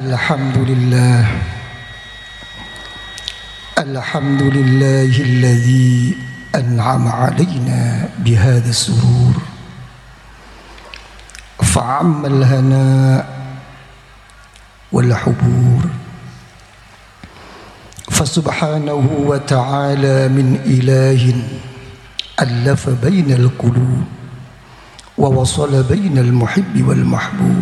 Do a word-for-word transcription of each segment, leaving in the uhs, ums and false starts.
Alhamdulillah Alhamdulillahilladzi an'ama alaina bihadha surur fa'ammal hana wal hubur fasubhanahu wa ta'ala min ilahin allafa bainal qulub wa wasala bainal muhibbi wal mahbub.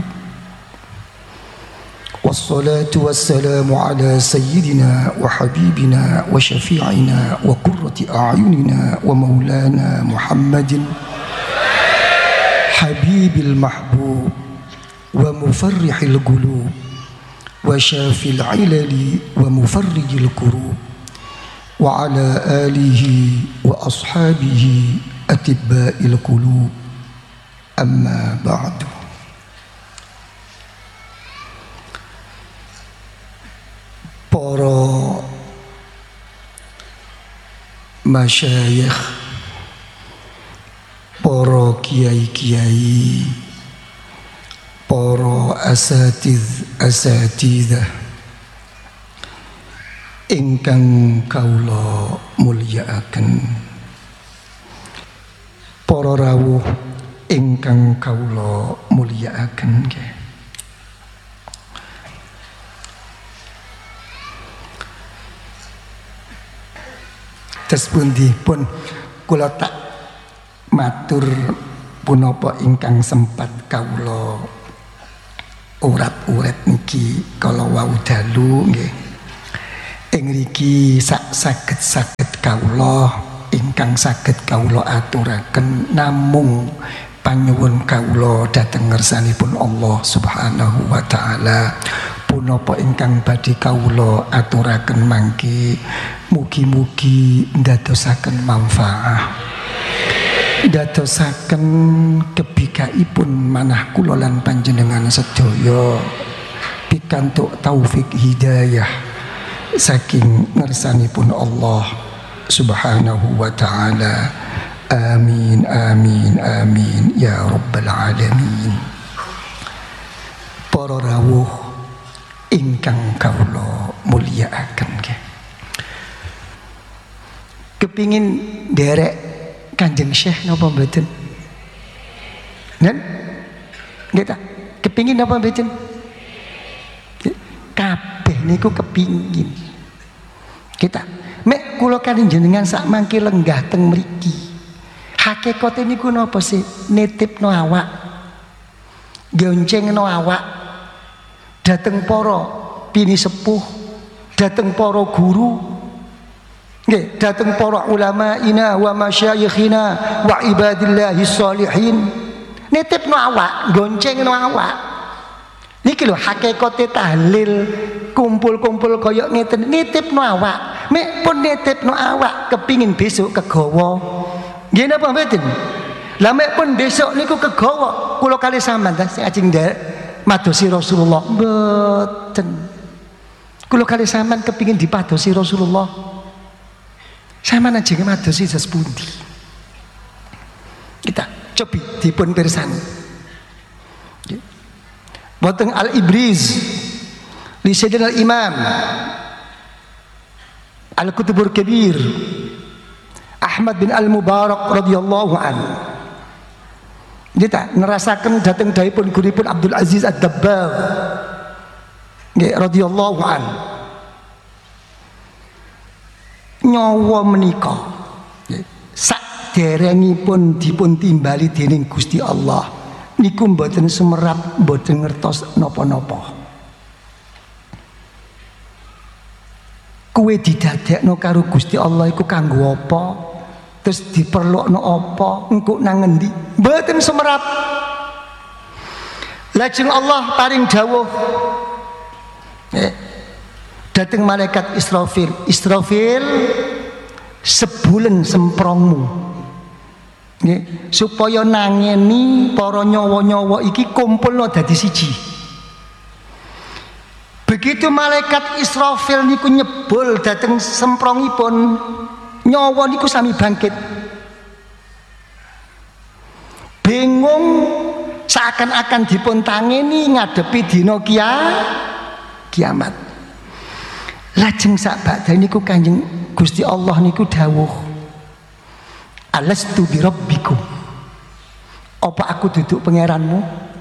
Wassalatu wassalamu ala sayyidina wa habibina wa syafi'ina wa qurrati a'yunina wa maulana Muhammadin habibil mahbub wa mufarrihil qulub wa syafil ilali wa mufarrijil kurub wa ala alihi wa ashabihi atibba'il qulub. Amma ba'du. Para masyayikh, para kiai-kiai, para asatiz asatidah ingkang kaula mulyakaken, para rawuh ingkang kaula mulyakaken nggih. Terus pundi pun kula tak matur punapa ingkang sempat kawula urat-urat niki kala wau dalu nggih. Ing mriki sak saged-saged kawula ingkang saged kawula aturaken namung panyuwun kawula dhateng ngersanipun Allah Subhanahu wa taala. Punapa ingkang badhe kawula aturaken mangke mugi-mugi ndadosaken manfaat, ndadosaken kebikaipun manah kula lan panjenengan sedaya pikantuk taufik hidayah saking ngersanipun Allah Subhanahu wa taala. Amin amin amin ya rabbal alamin. Para rawuh ingkang kawula mulyakaken nggih. Kepingin derek Kanjeng Syekh napa mboten? Nen? Nggih ta? Kepingin napa mboten? Kabeh niku kepingin. Kita mek kula kan jenengan sak mangke lenggah teng mriki. Hakikate niku napa sih? Nitipno awak. Goncengno awak. Dateng para pini sepuh, dateng para guru, nggih, dateng para ulama ina wa masyayikhina wa ibadillahi sholihin. Nitipno awak, goncengno awak. Niki lho hakikate tahlil, kumpul-kumpul kaya ngeten, nitipno awak. Mek pun nitipno awak kepingin besok kegawa. Nggih napa mboten? Lah mek pun besok niku kegawa, kula kali sampean ta sing ajeng nderek madosi Rasulullah mboten. Kula kali sampean kepingin dipadosi Rasulullah. Sampean ajeng madosi sepundi? Kita cobi dipun pirsani. Boten Al-Ibriz li Sayyidina Al-Imam Al-Kutubur Kabir Ahmad bin Al-Mubarak radhiyallahu anhu. Kita ngerasakan datang daipun guripun Abdul Aziz Ad-Dabbagh nggih radhiyallahu an. Nyawa menika saderengipun dipun timbali dening Gusti Allah niku mboten sumerap, mboten ngertos napa-napa. Kuwe didadekno karo Gusti Allah iku kanggo apa? Terus diperlokno apa, engko nang ngendi? Mboten sumerap. Lajeng Allah paring dawuh eh, dateng malaikat Israfil, Israfil sebulen semprongmu nggih, supaya nangeni para nyawa-nyawa iki kumpulno dadi siji. Begitu malaikat Israfil niku nyebul dateng semprongipun, nyawa niku sami bangkit. Bingung seakan-akan dipun tangeni ngadepi dina kiamat. kiamat. Lajeng sak badhe niku Kanjeng Gusti Allah niku dawuh, alastu bi rabbikum, apa aku duduk pangeranmu?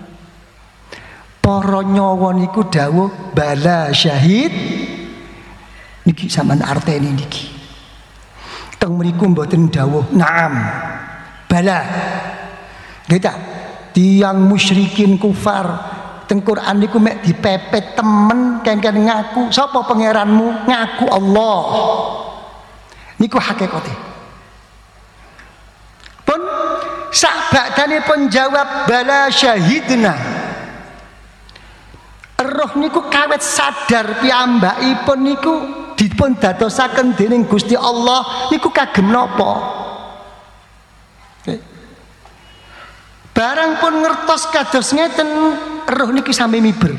Para nyawa niku dawuh bala syahid. Niki sampean arteni niki. Teng mriku mboten dawuh naam. Bala. Kita tiang musyrikin kufar teng Quran niku mek dipepet temen kengken ngaku sapa pangeranmu, ngaku Allah. Niku hakikate. Pun sak badane pun jawab bala syahidna. Roh niku kawet sadar piyambakipun niku dipun dadosaken dening Gusti Allah niku kagem napa? Okay. Barang pun ngertos kados ngeten, roh niki sami miber.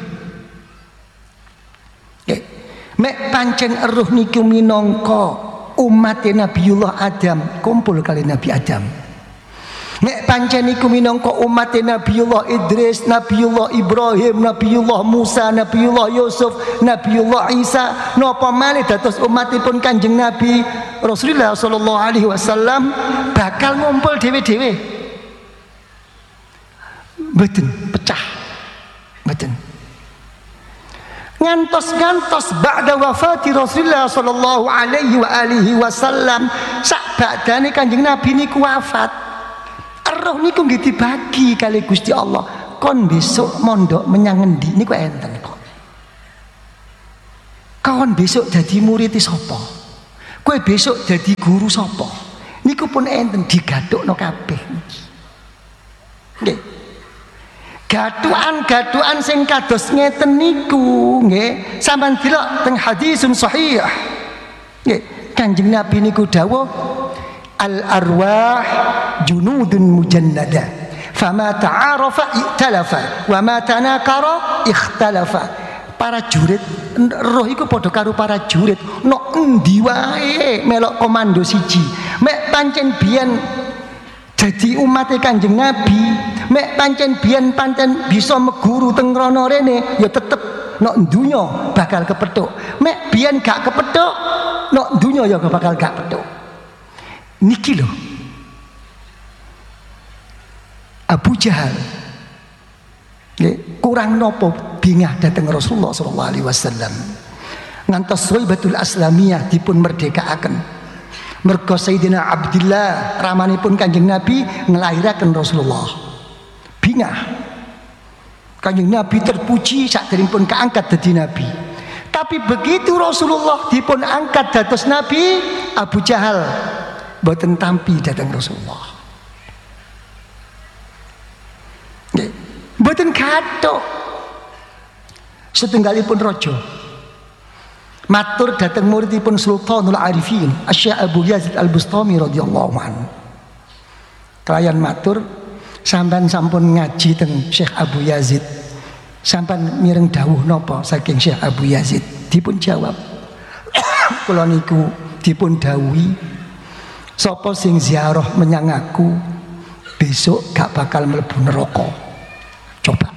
Okay. Mek pancen roh niku minangka umat Nabiullah Adam kumpul kali Nabi Adam. Nek pancen niku minangka umat Nabiullah Idris, Nabiullah Ibrahim, Nabiullah Musa, Nabiullah Yusuf, Nabiullah Isa, napa malih dados umatipun Kanjeng Nabi Rasulullah sallallahu alaihi wasallam bakal ngumpul dhewe-dhewe. Mboten pecah. Mboten. Ngantos-ngantos ba'da wafati Rasulullah sallallahu alaihi wa alihi wasallam sak badane Kanjeng Nabi niku wafat. Roh niku nggih dibagi kali Gusti Allah. Kon besok mondok menyang endi niku enten kok. Kon besok dadi murid sapa? Kowe besok dadi guru sapa? Niku pun enten digathukno kabeh. Nggih. Gathukan-gathukan sing kados ngeten niku nggih sampeyan delok teng hadisun sahih. Nggih, Kanjeng Nabi niku dawuh al-arwah junudun mujannada fama ta'arafa iktalafa wa ma tanakara ikhtalafa. Para jurit roh iku padha karo para jurit no endi wae melok komando siji. Mek pancen biyen dadi umat Kanjeng Nabi, mek pancen biyen pancen bisa meguru teng rono rene ya tetep no dunya bakal kepethuk. Mek biyen gak kepethuk no dunya ya bakal gak kepethuk. Niki lho Abu Jahal kurang nopo bingah dateng Rasulullah sallallahu alaihi wasallam ngantos Suwaibatul Aslamiyah dipun merdekaaken mergo Sayyidina Abdillah ramanipun Kanjeng Nabi ngelahiraken Rasulullah. Bingah Kanjeng Nabi terpuji sakderengipun kaangkat dadi nabi. Tapi begitu Rasulullah dipun angkat dados nabi, Abu Jahal boten tampi datang Rasulullah. Nggih, boten kathok. Setunggalipun raja matur datang muridipun Sultanul Arifin, Asy-Syaikh Abu Yazid Al-Bustami radhiyallahu anhu. Kelayan matur, sampean sampun ngaji teng Syekh Abu Yazid. Sampean mireng dawuh napa saking Syekh Abu Yazid? Dipun jawab, kula niku dipun dawuhi sapa sing ziarah menyang aku besok gak bakal mlebu neraka. Coba.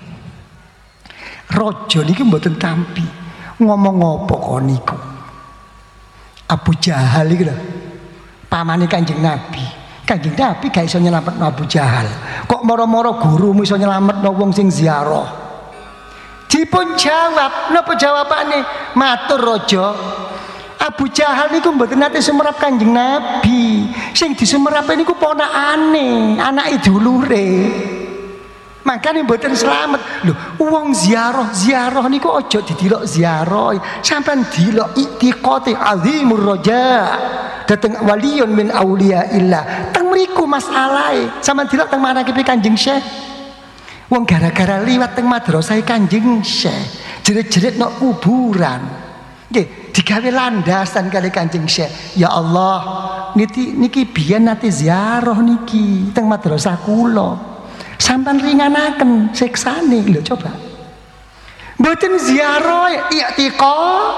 Raja niki mboten tampi. Ngomong apa kok niku? Abu Jahal iki lho. Pamane Kanjeng Nabi. Kanjeng Nabi gak iso nyelametno Abu Jahal. Kok mara-mara gurumu iso nyelametno wong sing ziarah? Dipun jawab, napa jawabane? Matur raja. Abu Jahal niku mboten nate sumerap Kanjeng Nabi. Sing disumerape niku ponakane, anake dulure. Makane mboten slamet. Lho, wong ziarah-ziarah niku aja didelok ziarah. Sampeyan delok iktiqati azimur raja. Dateng waliyun min auliyaillah. Teng mriku masalahe. Sampeyan delok teng manakipe Kanjeng Syekh. Wong gara-gara liwat teng madrasah Kanjeng Syekh, jerit-jerit nok kuburan. Nggih, digawe landasan kali Kanjeng Syekh. Ya Allah, niki niki biyen nate ziarah niki teng madrasah kula. Sampan ringanaken siksane lho coba. Mboten ziarah i'tiqa.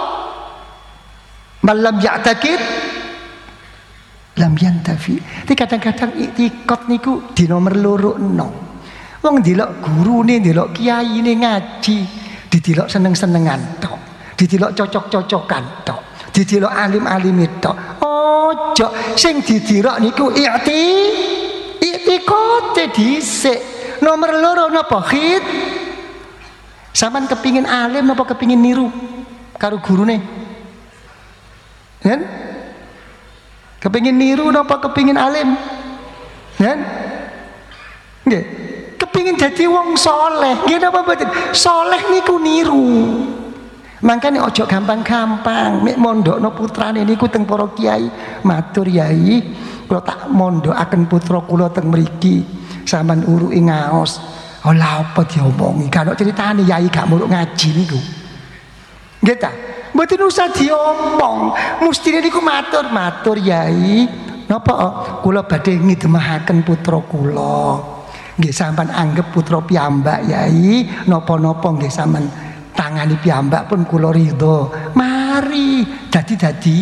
Malam ya'takid lam yantafi. Tapi kadang-kadang i'tiqad niku di nomor loro no. Wong ndelok gurune, ndelok kiyaine ngaji, didelok seneng-senengan tok. didelok cocok-cocokan tok, didelok alim-alim tok. Ojo sing didirok niku i'ti i'tiqate dhisik. Nomor loro napa khid? Sampeyan kepingin alim napa kepingin niru karo gurune? Kan? Kepingin niru napa kepingin alim? Kan? Nggih. Kepingin jadi wong soleh. Nggih napa mboten? Soleh niku niru. Makanya ojo gampang-gampang mek mondokno putrane niku teng para kiai. Matur yai, kula tak mondokaken putra kula teng mriki. Sampeyan uruki ngaos. Ola apa diomongi? Kan ceritane yai gak muluk ngaji niku. Nggih ta? Mboten usah diomong. Mestine niku matur-matur yai. Napa kula badhe ngidemahaken putra kula. Nggih sampean anggap putra piyambak yai, napa-napa nggih sampean tangani piyambak pun kula ridho. Mari dadi-dadi.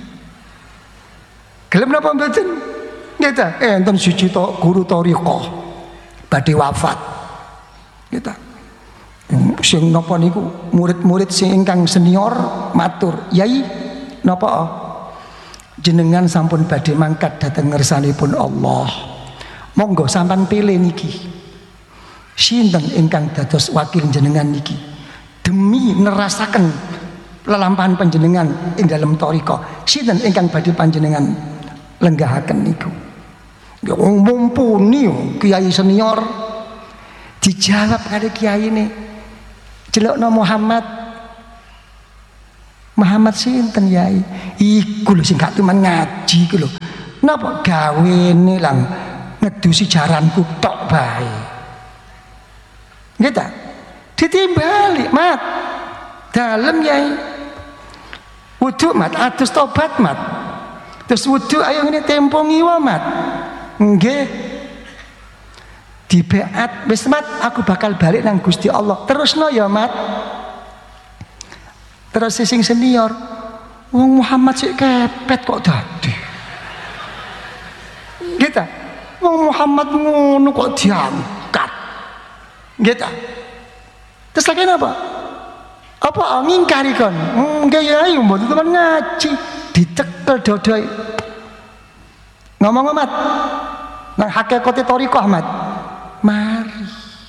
Gelem napa mboten? Nggih ta? Enten siji to guru thariqah badhe wafat. Nggih ta? Sing napa niku murid-murid sing ingkang senior matur, "Yai, napa jenengan sampun badhe mangkat dhateng ngersanipun Allah. Monggo sampean pilih niki. Sinten ingkang dados wakil jenengan niki? Demi nerasaken lelampahan panjenengan ing dalem thariqah. Sinten ingkang badhe panjenengan lenggahaken niku?" Ya wong mumpuni kiai senior dijawab kali kiai ini. Jelokno Muhammad. Muhammad sinten yai? Iku lho sing gak tuman ngaji iku lho. Napa gawene lang ngedusi jaranku tok bae. Nggih ta? Ditimbali, Mat. Dalem yai. Wudu Mat, atus tobat Mat. Terus wudu ayo ngene tempo ngiwa Mat. Nggih. Di beat wis Mat, aku bakal balik nang Gusti Allah. Terusno ya Mat. Terus sing senior, wong Muhammad sik kepet kok dadi. Nggih ta? Wong Muhammad ngono kok diangkat. Nggih ta? Terus lagi apa? Apa ngingkari kon? Nggih ya ayo mboten teman ngaji, dicekel dodoi. Ngomong Mat. Nang hakikate thariqah Mat. Mari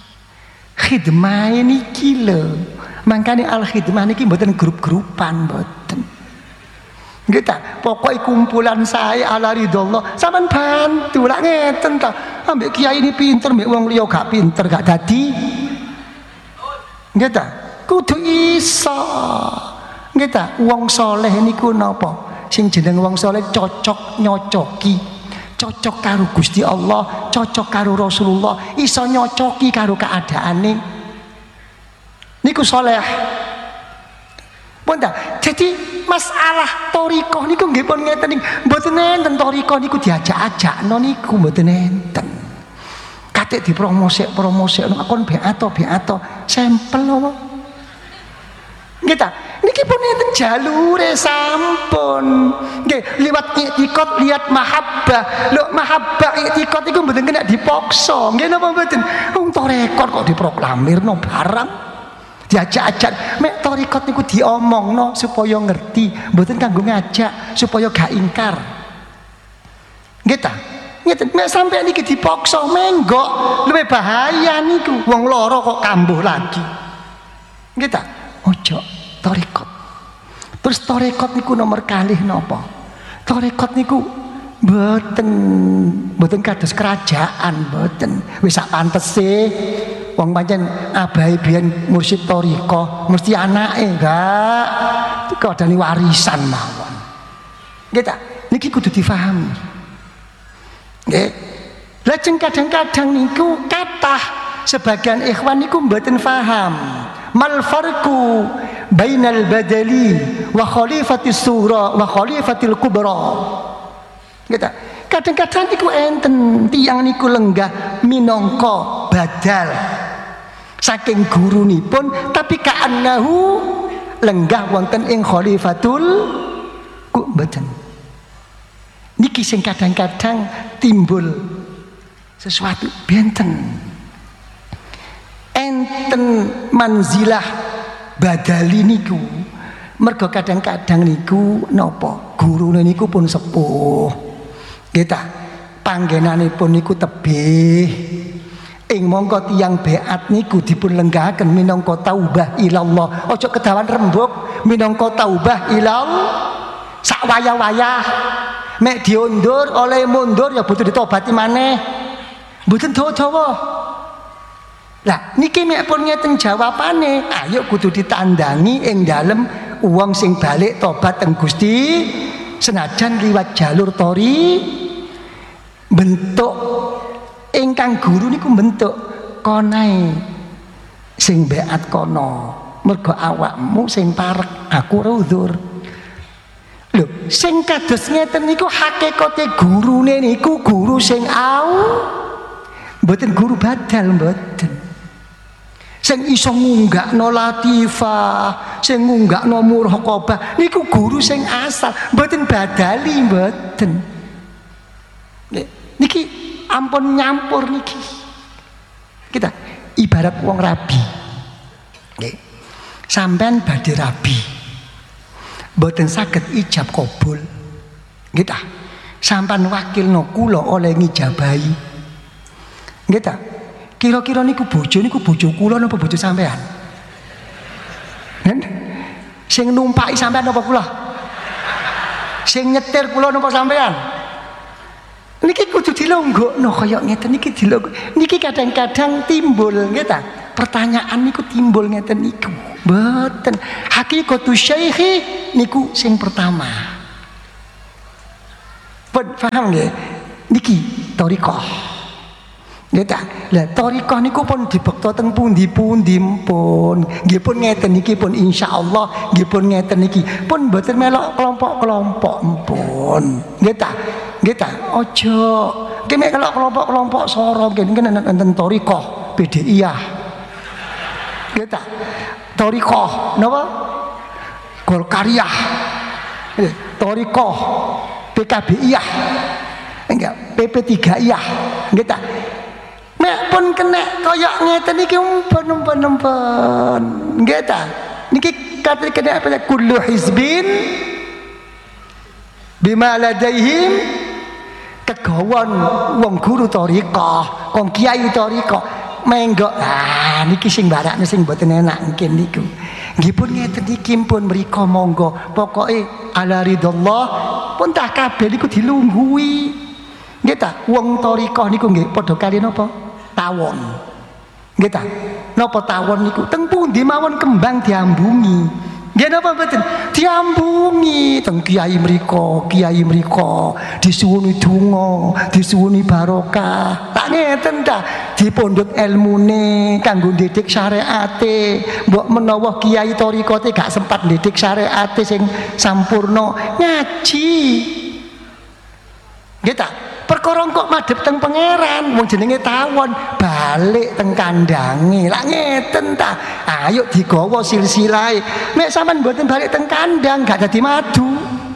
khidmah niki lho. Mangkane al khidmah niki mboten grup-grupan mboten. Nggih ta? Pokoke kumpulan saya ala ridhollah. Sampeyan bantu lak ngeten ta. Ambek kiai ini pinter, mbek wong liya gak pinter gak dadi. Nggih ta? Kudu iso. Nggih ta? Wong saleh niku napa? Sing jeneng wong saleh cocok nyocoki. Cocok karo Gusti Allah, cocok karo Rasulullah, iso nyocoki karo keadaane. Niku saleh. Pun ta? Jadi masalah thariqah niku nggih pun ngeten niku. Mboten enten thariqah niku diajak-ajakno niku mboten enten. Katik dipromosik-promosikno kon beato beato sampel apa? Nggih ta? Niki pun enten jalure sampun. Nggih, liwat i'tiqad lihat mahabbah. Lho mahabbah i'tiqad iku mboten kena dipaksa. Nggih napa mboten? Wong thariqah kok diproklamirno barang. Diajak-ajak mek thariqat niku diomongno supaya ngerti, mboten kanggo ngajak supaya gak ingkar. Nggih ta? Ngeten mek sampe niki dipaksa menggok luwih bahaya niku. Wong lara kok kambuh lagi. Nggih ta? Ojo thariqat. Terus thariqat niku nomor kalih napa? Thariqat niku mboten mboten kados kerajaan mboten. Wis sak pantese wong pancen abahe biyen mursyid thariqah mesti anake enggak kodani warisan mawon. Nggih ta? Niki kudu difahami. Nggih. Lajeng kadang-kadang niku kathah sebagian ikhwan niku mboten paham. Mal farqu bainal badali wa khalifatis sura wa khalifatil kubra. Nggih ta? Kadang-kadang niku enten tiyang niku lenggah minangka badal saking gurunipun, tapi ka'annahu lenggah wonten ing khalifatul kubatan. Niki sing kadang-kadang timbul sesuatu benten. Enten manzilah badali niku Mergo kadang-kadang niku napa gurune niku pun sepuh. Nggih ta? Panggenanipun niku tebih. Ing mongko tiyang beat niku dipun lenggahaken minangka taubah ilallah. Aja kedawan rembug minangka taubah ilal sak wayah-wayah. Mek diundur oleh mundur ya butuh ditobati maneh. Mboten dawa-dawa. Lah niki mek pun ngeten jawabane, ayo kudu ditandangi ing dalem wong sing balik tobat teng Gusti senajan liwat jalur tori bentuk ingkang guru niku bentuk konae sing beat kono mergo awakmu sing parek aku ora uzur. Lho sing kados ngeten niku hakikate gurune niku guru sing au mboten guru badal mboten. Sing iso ngunggakno latifah, sing ngunggakno muraqabah niku guru sing asal, mboten badali mboten. Niki ampun nyampur niki. Kita ibarat wong rabi. Nggih. Sampean badhe rabi. Mboten saged ijab kabul. Nggih ta? Sampean wakilno kula oleh ngijabahi. Nggih ta? Kira-kira niku bojo niku bojo kula napa bojo sampean? Nen? Sing numpaki sampean napa kula? Sing nyetir kula napa sampean? Niki kudu dilonggokno kaya ngeten niki dilonggok. Niki kadang-kadang timbul nggih ta? Pertanyaan niku timbul ngeten niku. Mboten. Hakikatu syekhi niku sing pertama. Paham nggih? Niki thariqah. Nggih ta? Lah thariqah niku pun dibekta teng pundi-pundi pun. Nggih pun ngeten niki pun insyaallah nggih pun ngeten niki. Pun mboten melok kelompok-kelompok pun. Nggih ta? Nggih ta? Aja nggih mek kelok kelompok-kelompok soro nggih enten thariqah B D I-yah. Nggih ta? Thariqah napa? Golkariyah. Thariqah P K B I-yah. Enggak P P tiga I-yah. Nggih ta? Nek pun kena kaya ngeten iki umpun-umpun-umpun. Nggih ta? Niki kate kena apa kullu hizbin bima ladaihim kegawon wong guru thariqah, wong kiai thariqah menggok. Ah niki sing barakne sing mboten enak mungkin niku. Nggih pun ngeten iki pun mriko monggo. Pokoke ala ridallah pun tak kabeh niku dilungguhi. Nggih ta? Wong thariqah niku nggih padha kali napa? Tawon. Nggih ta? Napa tawon niku? Teng pundi mawon kembang diambungi. Nggih napa mboten? Diambungi teng kiai mriko, kiai mriko disuwuni donga, disuwuni barokah. Tak ngeten ta? Dipundhut ilmune kanggo ndidik syariate. Mbok menawa kiai thariqate gak sempat ndidik syariate sing sampurna, ngaji. Nggih ta? Perkara kok madhep teng pangeran wong jenenge tawon balik teng kandange lak ngeten ta ayo digawa silsilahe nek sampean mboten balik teng kandang gak dadi madu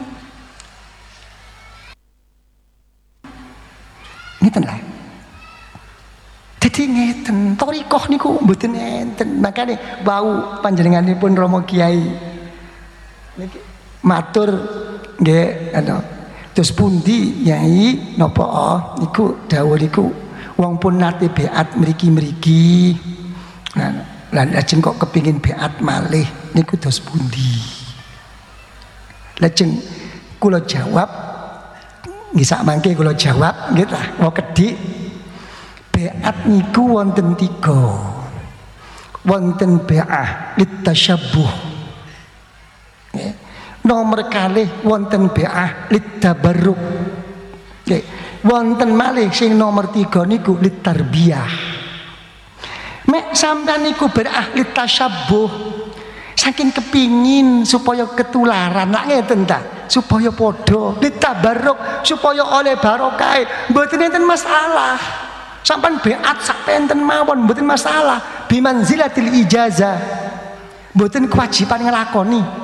ngeten lah dadi ngeten thariqah niku mboten enten makane wau panjenenganipun Rama Kiai niki matur nggih ana terus pundi Yai napa niku dawuh niku wong pun nate beat mriki-mriki. Nah, lan lajeng kok kepingin beat malih niku dos pundi? Lajeng kula jawab nggih sak mangke kula jawab nggih ta, mau kedhik. Beat niku wonten tiga. Wonten be'ah litasyabuh. Nggih. Nomor kalih wonten be'ah litabarruk. Nggih. Wonten malih sing nomor tiga niku litarbiyah. Mek sampean niku be'ah litasyabuh. Saking kepingin supaya ketularan nak ngeten ta, supaya padha litabarruk supaya oleh barokah. Mboten enten masalah. Sampean beat sak penten mawon mboten masalah. Bimanzilatil ijazah. Mboten kewajiban nglakoni.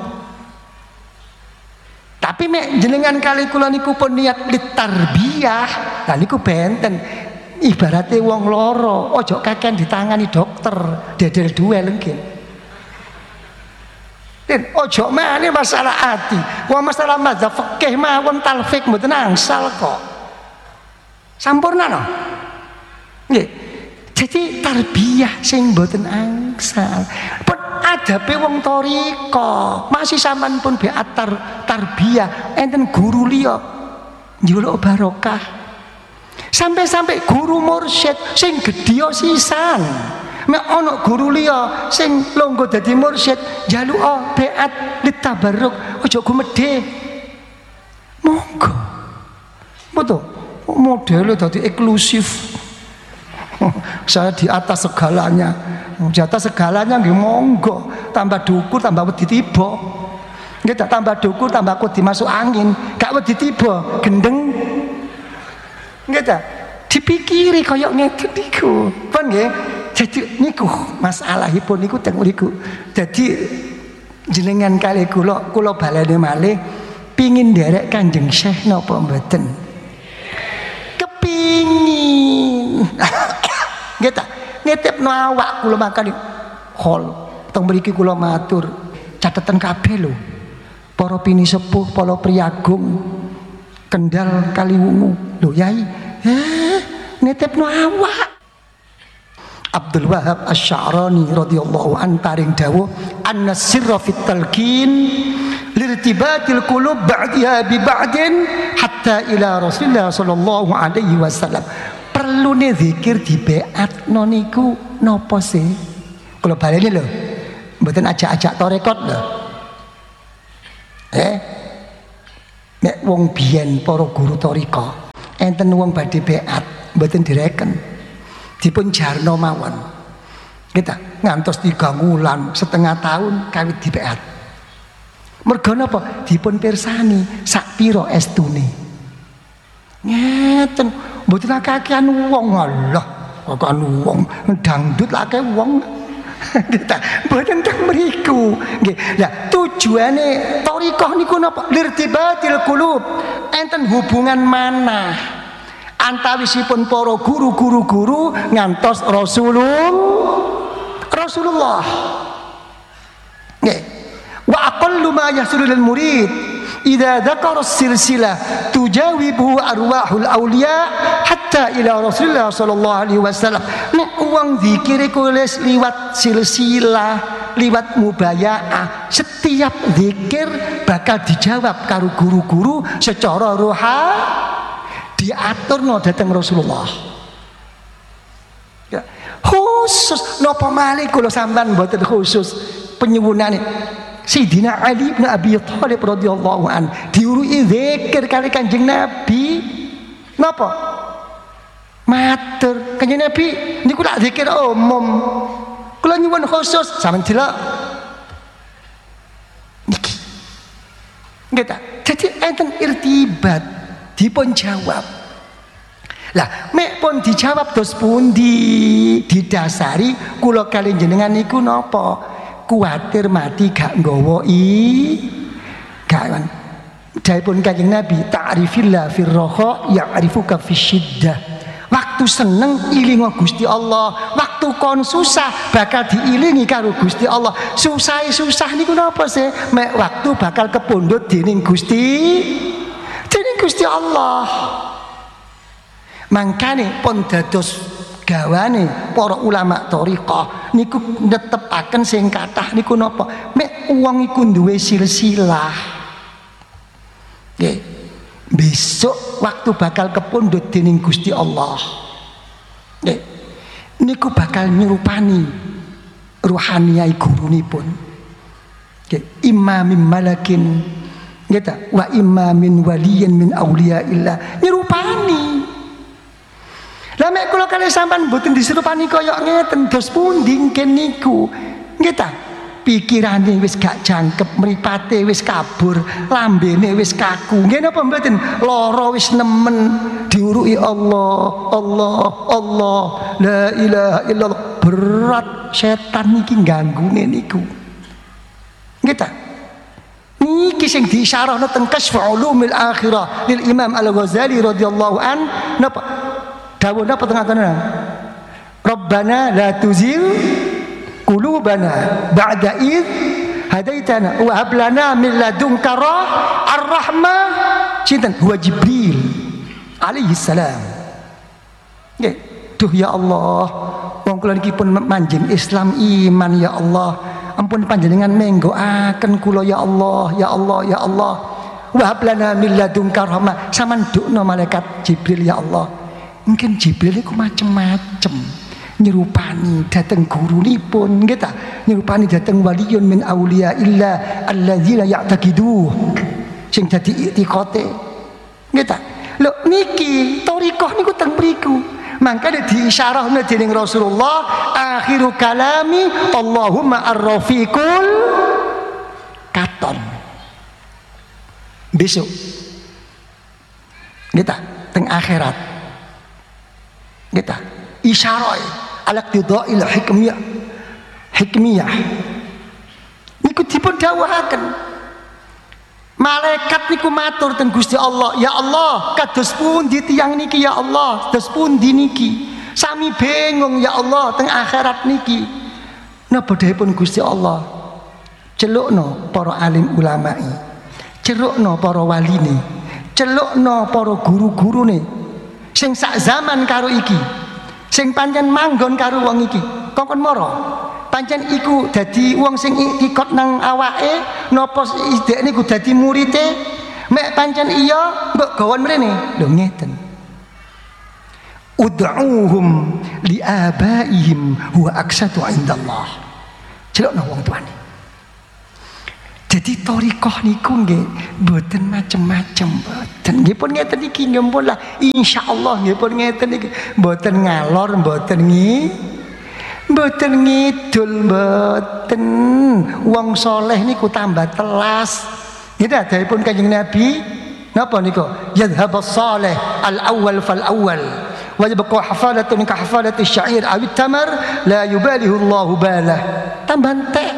Tapi mek jenengan kali kula niku pun niat ditarbiyah, lah niku benten. Ibarate wong loro, ojo kakean ditangani dokter, dedel duel nggih. Ojo mane masalah ati. Wong masalah madzhab fikih mawon talfik mboten angsal kok. Sampurna no. Nggih. Jadi tarbiyah sing mboten angsal. Pun adabe wong thariqah, masih sampean pun beat tar, tarbiyah enten guru liya njuluk barokah. Sampai-sampai guru mursyid sing gedya sisan. Mek ana guru liya sing longgo dadi mursyid njaluka beat litabarruk aja gumedhe. Monggo. Betul. Modele dadi eksklusif. Saya di atas segalanya. Di atas segalanya nggih monggo. Tambah dukur tambah wedi tiba. Nggih tak tambah dukur tambah wedi masuk angin, gak wedi tiba, gendeng. Nggih ta? Dipikiri kaya ngeten niku. Pun nggih. Jadi niku masalahipun niku teng mriku. Dadi jenengan kali kula kula baleni malih pingin nderek Kanjeng Syekh napa mboten? Kepingin. Nggih ta? Nitipno awak kula makani hol. Teng mriki kula matur cateten kabeh lho. Para pini sepuh, para priagung Kendal Kaliwungu. Lho Yai, eh nitipno awak. Abdul Wahab Asy-Sya'rani radhiyallahu an paring dawuh anna sirra fit talqin lirtibatil qulub ba'daha bi ba'din hatta ila Rasulillah sallallahu alaihi wasallam. Perlune zikir dibeatno niku napa sih? Kula baleni lho. Mboten ajak-ajak tarekat lho. Eh nek wong biyen para guru tarekat enten wong badhe beat mboten direken. Dipun jarno mawon. Kita ngantos tiga wulan setengah tahun kawit dibeat. Mergo napa? Dipun pirsani sak pira estune. Ngeten, mboten akakean wong Allah. Akakean wong dangdut akeh wong. Kita mboten teng mriku. Nggih. Lah tujuane thariqah niku napa? Lirtibatil qulub. Enten hubungan manah antawisipun para guru-guru-guru ngantos Rasulullah Rasulullah. Nggih. Wa aqallu ma yahsulu lil murid idza dzakara silsilah tujawibu arwahul auliya hatta ila Rasulullah sallallahu alaihi wasallam. Nek wong zikir iku wis liwat silsilah, liwat mubayaah, setiap zikir bakal dijawab karo guru-guru secara rohani. Diaturno dateng Rasulullah. Ya, khusus napa malih kula sampean mboten khusus penyuwunane Sayyidina Ali bin Abi Thalib radhiyallahu an diuruki zikir kali Kanjeng Nabi. Napa? Matur Kanjeng Nabi niku lak zikir umum. Kula nyuwun khusus sampeyan delok niki. Nggih ta? Dadi enten irtibat dipun jawab. Lah mek pun dijawab dos pundi didasari kula kali jenengan niku napa? Kuwatir mati gak nggawa i kan. Dawuhipun Kanjeng Nabi ta'rifillah fir raha ya'rifuka fisyiddah. Waktu seneng ilingo Gusti Allah, waktu kon susah bakal diilingi karo Gusti Allah. Susah-susah niku napa sih? Mek waktu bakal kepundhut dening Gusti dening Gusti Allah. Mangkane pun dados gawane para ulama thariqah niku netepaken sing kathah niku napa? Mek wong iku duwe silsilah. Nggih. Besok waktu bakal kepundhut dening Gusti Allah. Nggih. Niku bakal nyerupani ruhaniyai gurunipun. Nggih, imamim malakin ngeta wa imma min waliyin min auliyaillah nyerupani. Lah mek kula kali sampean mboten diserupani kaya ngeten dos pundi ngken niku. Nggih ta? Pikirane wis gak jangkep, mripate wis kabur, lambene wis kaku. Nggih napa mboten? Lara wis nemen diuruki Allah, Allah, Allah, la ilaha illallah. Berat setan niki ganggune niku. Nggih ta? Niki sing diisyarahno teng Kasfu Ulumil Akhirah lil Imam Al-Ghazali radhiyallahu an napa dawuh napa tengah-tengah Rabbana la tuzigh qulubana ba'da id hadaitana wa hab lana min ladunka ar-rahmah sinten huwa Jibril alaihi salam. Nggih, duh ya Allah, wong kula niki pun manjing Islam iman ya Allah. Ampun panjenengan menggoaken kula ya Allah, ya Allah, ya Allah. Wa hab lana min ladunka rahmah. Saman dukno malaikat Jibril ya Allah. Mungkin Jibril iku macem-macem. Nyerupani dateng gurunipun nggih ta, nyerupani dateng waliyun min auliya illa alladzina ya'taqidu sing dadi i'tiqate nggih ta. Lho niki thariqah niku teng mriku, mangkane diisyarahna dening Rasulullah akhiru kalami Allahumma ar-rafiqul katon. Besok nggih ta teng akhirat nggih ta isyarah al-iqtida'il hikmiyah hikmiyah niku dipun dawuhaken malaikat niku matur teng Gusti Allah, ya Allah kados pundi tiyang niki ya Allah, kados pundi niki sami bingung ya Allah teng akhirat niki. Napa dawuhipun Gusti Allah, celukno para alim ulama'i, celukno para waline, celukno para guru-gurune sing sak zaman karo iki, sing pancen manggon karo wong iki kongkon mara pancen iku dadi wong sing iktikad nang awake napa idek niku dadi murite mek pancen iya mbok gawon mrene lho ngeten. Ud'uhum li abaihim huwa aqsatu indallah. Celokno wong tuane. Jadi thariqah niku nggih mboten macem-macem, mboten. Nggih pun ngeten iki nggih pun lah insyaallah nggih pun ngeten iki. Mboten ngalor, mboten ngi mboten ngidul, mboten. Wong saleh niku tambah telas. Nggih dawuhipun Kanjeng Nabi napa niku? Yadhhabus salih al-awwal fal awwal wa yabqa hafalatun ka hafalati syair awit tamar la yubalihu Allahu balah. Tambah entek.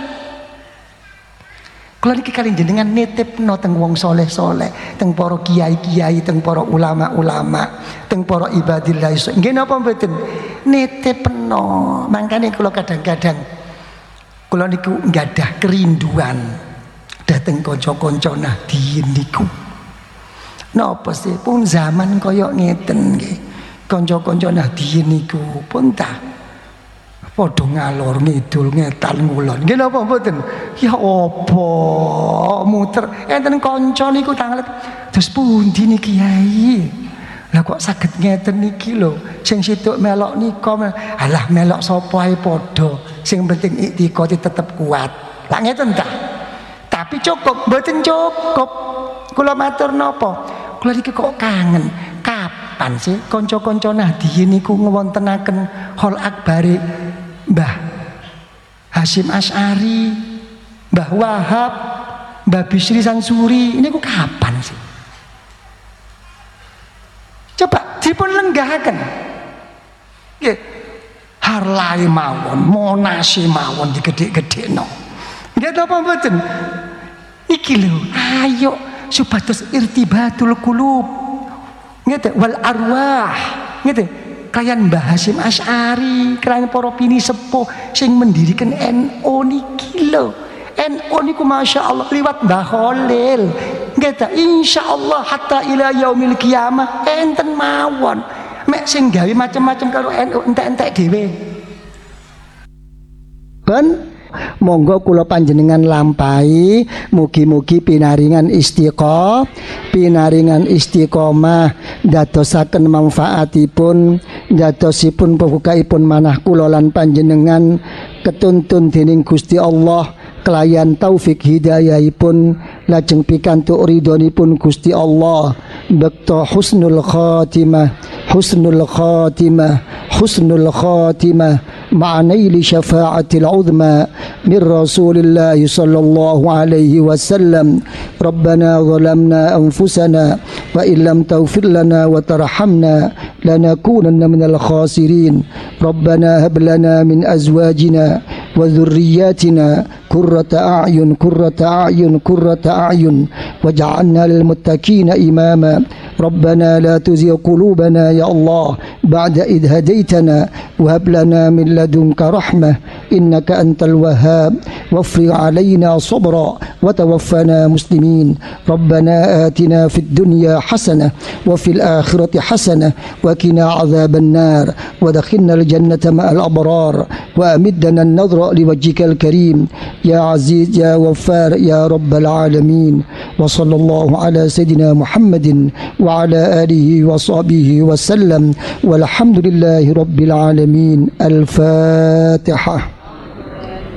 Kula niki kali jenengan nitipno teng wong soleh-soleh, teng para kiai-kiai, teng para ulama-ulama, teng para ibadillah. Nggih napa mboten? Nitipno. Mangkane kula kadang-kadang kula niku nggadah kerinduan dhateng kanca-kanca Nahdien niku. Napa sih pun zaman kaya ngeten nggih. Kanca-kanca Nahdien niku pun ta padha ngalor ngidul ngetan ngulon. Nggih napa mboten? Ya apa muter enten kanca niku tanglet. Terus pundi niki Kyai? Lah kok saged ngeten niki lho. Sing situk melok nika, alah melok sapa ae padha. Sing penting iktikate tetep kuat. Lah ngeten ta? Tapi cukup, mboten cukup. Kula matur napa? Kula iki kok kangen. Kapan sih kanca-kanca Nahdien niku ngwontenaken hol akbare Mbah Hasyim Asy'ari, Mbah Wahab, Mbah Bisri Sansuri, ini ku kapan sih? Coba dipun lenggahaken. Nggih. Harlae mawon, monase mawon digedhe-gedhekno. Nggih napa mboten? Iki lho, ayo supados irtibatul qulub. Nggih wal arwah. Nggih kalian Mbah Hasyim Asy'ari, kalian para pini sepuh sing mendirikan N U niki lho. N U niku masya Allah liwat Mbah Khalil. Nggih ta, insyaallah hatta ila yaumil kiamah enten mawon. Mek sing gawe macam-macam karo N U entek-entek dhewe. Ben monggo kula panjenengan lampahi, mugi-mugi pinaringan istiqomah, pinaringan istiqomah dadosaken manfaatipun, dadosipun pembukaipun manah kula lan panjenengan ketuntun dening Gusti Allah kelayan taufik hidayahipun lajeng pikantuk ridhonipun Gusti Allah bekto husnul khatimah husnul khatimah husnul khatimah ma'anaili syafa'atil uzma min Rasulillah sallallahu alaihi wasallam. Rabbana zalamna anfusana wa illam taghfir lana wa tarhamna lanakunanna minal khasirin. Rabbana hab lana min azwajina وذرياتنا قرة أعين قرة أعين قرة أعين واجعلنا للمتقين إماما ربنا لا تزغ قلوبنا يا الله بعد إذ هديتنا وهب لنا من لدنك رحمة إنك أنت الوهاب وافرغ علينا صبرا وتوفنا مسلمين ربنا آتنا في الدنيا حسنة وفي الآخرة حسنة وقنا عذاب النار ودخلنا الجنة مع الأبرار وأمدنا النظر لوجهك الكريم يا عزيز يا غفار يا رب العالمين وصلى الله على سيدنا محمد وعلى آله وصحبه وسلم والحمد لله رب العالمين الفاتحة.